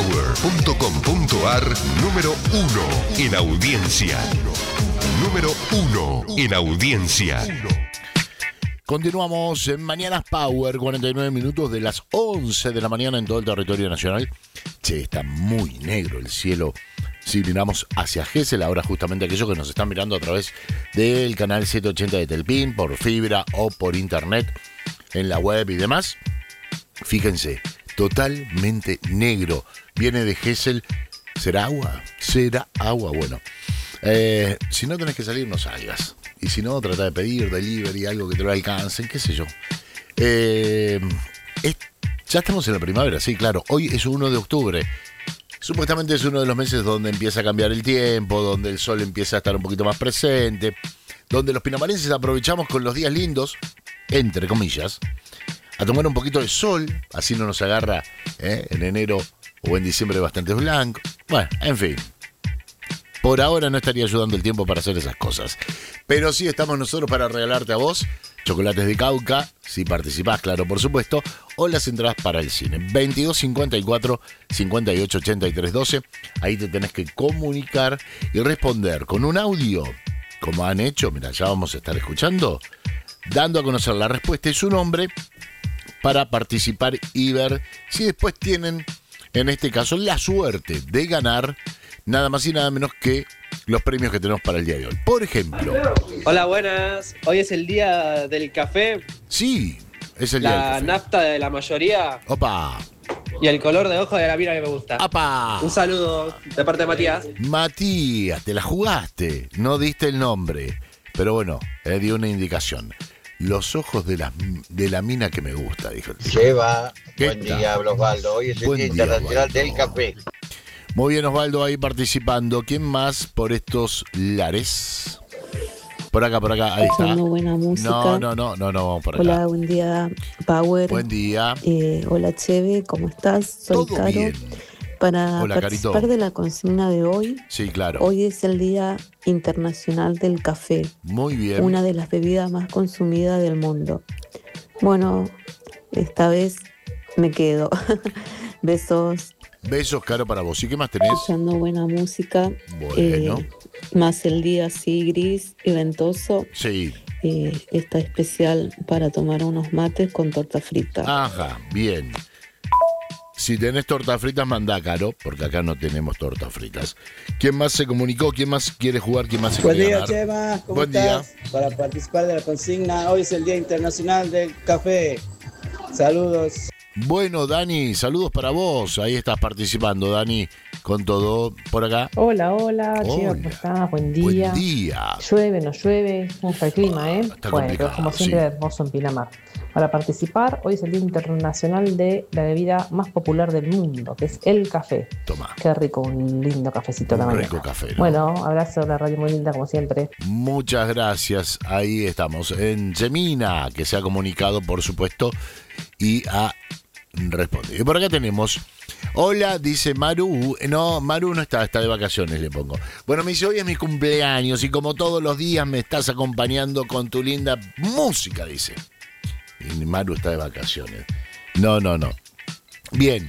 Power.com.ar, número 1 en audiencia. Número 1 en audiencia. Continuamos en Mañanas Power, 49 minutos de las 11 de la mañana en todo el territorio nacional. Che, está muy negro el cielo. Si miramos hacia Gesell, ahora justamente aquellos que nos están mirando a través del canal 780 de Telpin, por fibra o por internet, en la web y demás, fíjense, totalmente negro. Viene de Gesell. ¿Será agua? ¿Será agua? Bueno, si no tenés que salir, no salgas. Y si no, trata de pedir delivery, algo que te lo alcancen, qué sé yo. Ya estamos en la primavera, sí, claro. Hoy es 1 de octubre. Supuestamente es uno de los meses donde empieza a cambiar el tiempo, donde el sol empieza a estar un poquito más presente, donde los pinamarenses aprovechamos con los días lindos, entre comillas, a tomar un poquito de sol, así no nos agarra en enero o en diciembre bastante blanco. Bueno, en fin. Por ahora no estaría ayudando el tiempo para hacer esas cosas. Pero sí estamos nosotros para regalarte a vos chocolates de Cauca, si participás, claro, por supuesto, o las entradas para el cine. 2254 58 83 12. Ahí te tenés que comunicar y responder con un audio, como han hecho, mira, ya vamos a estar escuchando, dando a conocer la respuesta y su nombre para participar y ver si después tienen, en este caso, la suerte de ganar nada más y nada menos que los premios que tenemos para el día de hoy. Por ejemplo... Hola, buenas. Hoy es el día del café. Sí, es el día del La café. nafta de la mayoría. ¡Opa! Y el color de hoja de la mina que me gusta. ¡Apa! Un saludo de parte de Matías. Matías, te la jugaste. No diste el nombre. Pero bueno, dio una indicación. Los ojos de la mina que me gusta, dijo el tío. Lleva. ¿Qué Buen tal? día, Osvaldo. Hoy es el Buen Día día, Internacional Osvaldo. del Café. Muy bien, Osvaldo, ahí participando. ¿Quién más por estos lares? Por acá, ahí está. Escuchando buena música. No, por acá. Hola, buen día, Power. Buen día. Hola, Cheve, ¿cómo estás? Soy Todo Caro. bien. Para Hola, participar Carito. de la consigna de hoy, Sí, claro. hoy es el Día Internacional del Café, Muy bien. una de las bebidas más consumidas del mundo. Bueno, esta vez me quedo. Besos. Besos, Caro, para vos. ¿Y qué más tenés? Escuchando buena música. Bueno. Más el día así gris y ventoso. Sí. Está especial para tomar unos mates con torta frita. Ajá, bien. Si tenés tortas fritas, mandá, Caro, porque acá no tenemos tortas fritas. ¿Quién más se comunicó? ¿Quién más quiere jugar? ¿Quién más se Buen quiere día, ganar? Chema. ¿Cómo Buen estás? Para participar de la consigna, hoy es el Día Internacional del Café. Saludos. Bueno, Dani, saludos para vos. Ahí estás participando, Dani, con todo por acá. Hola, Chema, Hola. ¿cómo estás? Buen Buen día. día. Llueve, no llueve, ¿cómo está el clima, Está Bueno, complicado, pero como siempre, sí. hermoso en Pinamar. Para participar, hoy es el Día Internacional de la bebida más popular del mundo, que es el café. Toma. Qué rico, un lindo cafecito a la Un mañana. rico café, ¿no? Bueno, abrazo a la radio muy linda, como siempre. Muchas gracias. Ahí estamos. En Gemina, que se ha comunicado, por supuesto, y ha respondido. Y por acá tenemos... Hola, dice Maru. No, Maru no está de vacaciones, le pongo. Bueno, me dice, hoy es mi cumpleaños y como todos los días me estás acompañando con tu linda música, dice. Y Maru está de vacaciones. No. Bien.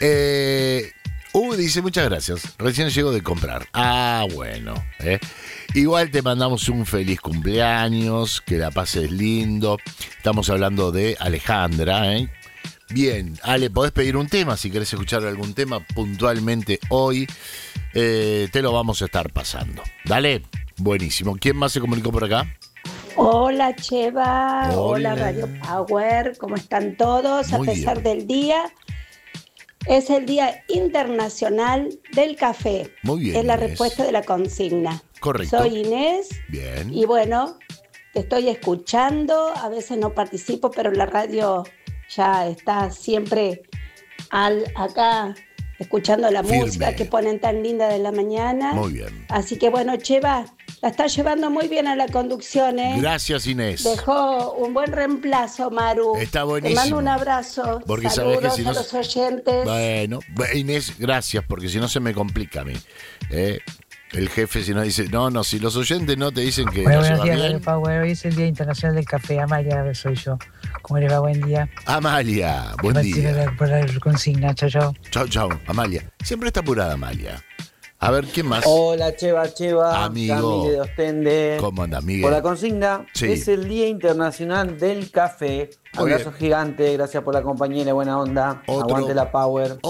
Dice, muchas gracias. Recién llego de comprar. Ah, bueno. Igual te mandamos un feliz cumpleaños, que la pases lindo. Estamos hablando de Alejandra, Bien, Ale, podés pedir un tema si querés escuchar algún tema puntualmente hoy. Te lo vamos a estar pasando. Dale, buenísimo. ¿Quién más se comunicó por acá? Hola Cheva, Hola. hola Radio Power, ¿cómo están todos? Muy a pesar bien. del día, es el Día Internacional del Café. Muy bien, Es la Inés. respuesta de la consigna. Correcto. Soy Inés Bien. y bueno, te estoy escuchando, a veces no participo, pero la radio ya está siempre acá escuchando la Firme. música que ponen tan linda de la mañana. Muy bien. Así que bueno, Cheva, la está llevando muy bien a la conducción, ¿eh? Gracias, Inés. Dejó un buen reemplazo, Maru. Está Te buenísimo. mando un abrazo. Porque sabés Saludos que si no- a los oyentes. Bueno, Inés, gracias, porque si no se me complica a mí. El jefe si no dice, no, si los oyentes no te dicen que Bueno, la buenos llevas días, bien. Radio Power. Hoy es el Día Internacional del Café. Amalia, soy yo. ¿Cómo les va? Buen día. Amalia, buen Participo día. por la consigna. Chao, chao. Chau, Amalia. Siempre está apurada Amalia. A ver, ¿quién más? Hola, Cheva. Amigo. Camille de Ostende. ¿Cómo anda, Miguel? Por la consigna, Sí. es el Día Internacional del Café. Muy Abrazo bien. gigante, gracias por la compañía y la buena onda. Otro- Aguante la Power.